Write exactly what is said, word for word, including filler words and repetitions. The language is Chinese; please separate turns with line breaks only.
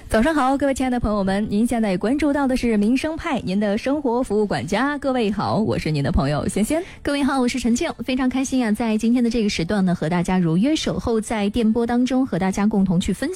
早上好，各位亲爱的朋友们，您现在关注到的是民生派，您的生活服务管家。各位好，我是您的朋友仙仙。
各位好，我是陈静，非常开心啊，在今天的这个时段呢，和大家如约守候在电波当中，和大家共同去分享